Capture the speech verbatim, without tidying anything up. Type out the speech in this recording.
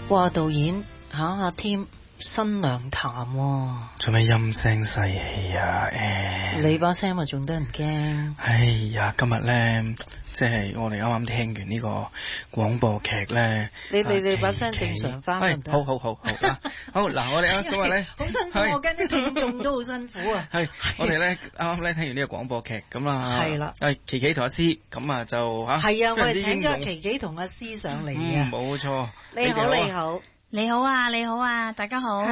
哇！導演嚇阿添新娘談喎， 做咩陰聲細氣啊？誒， 你把聲咪仲得人驚。 哎呀，今日咧，即係我哋啱啱聽完呢個廣播劇咧， 你你你把聲正常翻得唔得？ 好好好好啊！好嗱，我哋啊今日咧好辛苦，我跟啲聽眾都好辛苦啊。 係我哋咧啱啱咧聽完呢個廣播劇咁啦， 係啦， 誒琪琪同阿詩咁啊就嚇， 係啊，我哋請咗琪琪同阿詩上嚟啊， 冇錯， 你好你好。 你好啊，你好啊，大家好。